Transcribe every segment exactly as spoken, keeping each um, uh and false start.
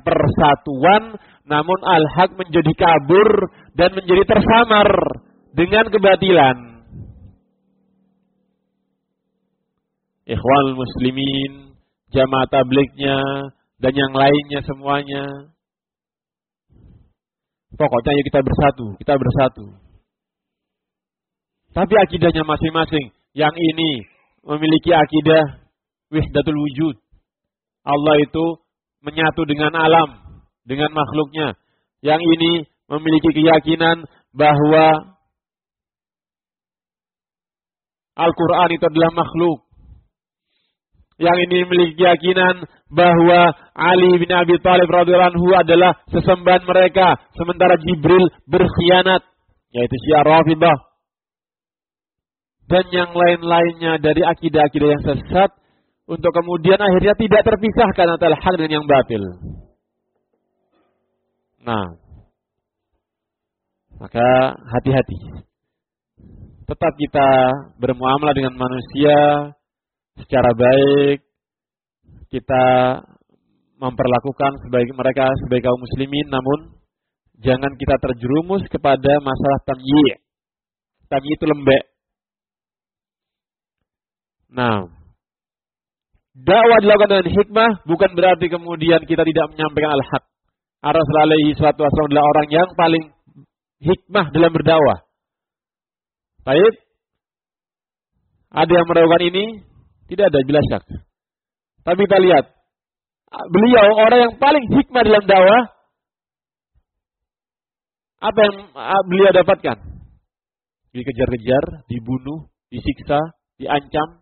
persatuan, namun al-haq menjadi kabur dan menjadi tersamar dengan kebatilan. Ikhwanul muslimin, jamaah tablignya, dan yang lainnya semuanya. Pokoknya ayo kita bersatu, kita bersatu. Tapi akidahnya masing-masing. Yang ini memiliki akidah wahdatul wujud. Allah itu menyatu dengan alam, dengan makhluknya. Yang ini memiliki keyakinan bahwa Al-Quran itu adalah makhluk. Yang ini memiliki keyakinan bahwa Ali bin Abi Thalib radhiyallahu anhu adalah sesembahan mereka, sementara Jibril berkhianat, yaitu Syiah Rafidhah. Dan yang lain-lainnya dari akidah-akidah yang sesat, untuk kemudian akhirnya tidak terpisahkan antara hak dan yang batil. Nah, maka hati-hati. Tetap kita bermuamalah dengan manusia secara baik. Kita memperlakukan sebagai mereka sebagai kaum muslimin, namun jangan kita terjerumus kepada masalah tamyi'. Tamyi' itu lembek. Nah, dakwah dilakukan dengan hikmah bukan berarti kemudian kita tidak menyampaikan al-haq. Rasul alaihi salatu wasallam adalah orang yang paling hikmah dalam berdakwah. Baik. Ada yang meragukan ini? Tidak ada, jelas syak. Tapi kita lihat, beliau orang yang paling hikmah dalam dakwah. Apa yang beliau dapatkan? Dikejar-kejar, dibunuh, disiksa, diancam.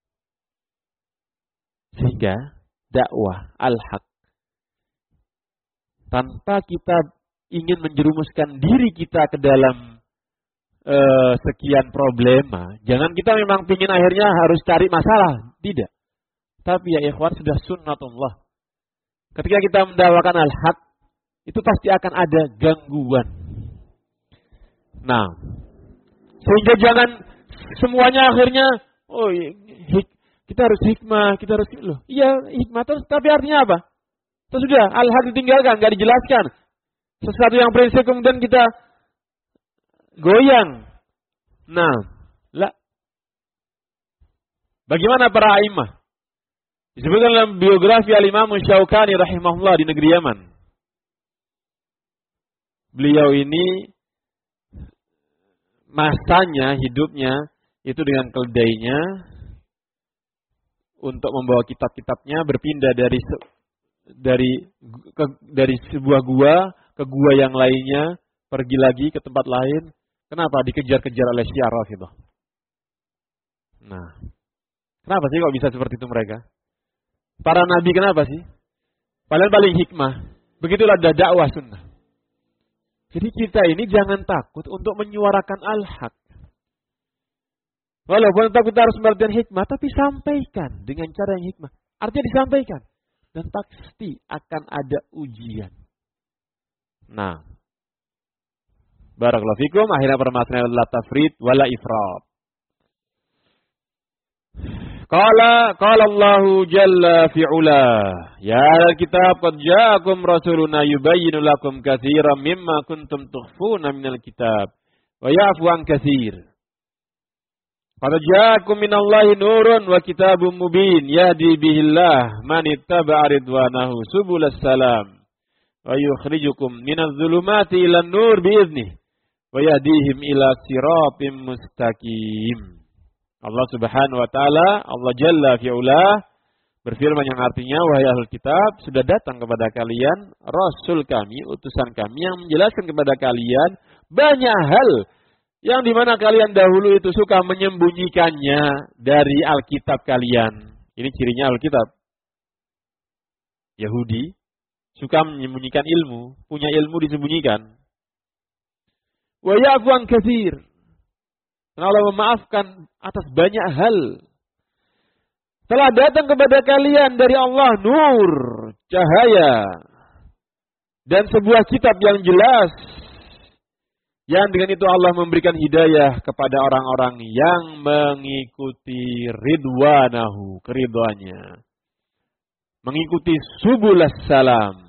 Sehingga dakwah al-haq, tanpa kita ingin menjerumuskan diri kita ke dalam uh, sekian problema, jangan kita memang pingin akhirnya harus cari masalah, tidak. Tapi ya ikhwan, sudah sunnatullah. Ketika kita mendakwakan al-haq, itu pasti akan ada gangguan. Nah, sehingga jangan semuanya akhirnya, oh hik kita harus hikmah, kita harus loh. Iya, hikmah terus, tapi artinya apa? Terus sudah, al-haq ditinggalkan, enggak dijelaskan. Sesuatu yang prinsip kemudian kita goyang. Nah, lah. Bagaimana para a'imah? Disebutkan dalam biografi Al-Imam Syaukani rahimahullah di negeri Yaman. Beliau ini masanya, hidupnya itu dengan keledainya, untuk membawa kitab-kitabnya berpindah dari dari ke, dari sebuah gua ke gua yang lainnya, pergi lagi ke tempat lain. Kenapa? Dikejar-kejar oleh Syiah Rafidhah. Nah, kenapa sih kok bisa seperti itu mereka? Para nabi kenapa sih? Paling paling hikmah. Begitulah dakwah sunnah. Jadi kita ini jangan takut untuk menyuarakan al-haq. Walaupun tetap kita harus mengerti hikmah, tapi sampaikan dengan cara yang hikmah. Artinya disampaikan. Dan pasti akan ada ujian. Nah. Barakallahu fikum. Akhirnya permasalahan la tafrid wala ifrat. Qala qala Allahu jalla fi'ula. Ya al-kitab qad ja'akum rasuluna yubayyinu lakum katsiran mimma kuntum tukhfuna minal kitab. Wa ya'fu an katsir. Qad ja'akum minallahi nurun wa kitabun mubin yahdi bihillah man ittaba'a ridwanahu subulas salam wa yukhrijukum minadh dhulumati ilan nur bi'idhnihi wa yahdihim ila siratim mustaqim. Allah Subhanahu wa taala, Allah Jalla fi'ula berfirman yang artinya, wahai ahlul kitab, sudah datang kepada kalian rasul kami, utusan kami yang menjelaskan kepada kalian banyak hal yang dimana kalian dahulu itu suka menyembunyikannya dari Alkitab kalian. Ini cirinya Alkitab. Yahudi suka menyembunyikan ilmu, punya ilmu disembunyikan. Wa ya'fu an katsir. Allah memaafkan atas banyak hal. Telah datang kepada kalian dari Allah nur, cahaya, dan sebuah kitab yang jelas. Yang dengan itu Allah memberikan hidayah kepada orang-orang yang mengikuti ridwanahu, keridhaannya. Mengikuti subulas salam.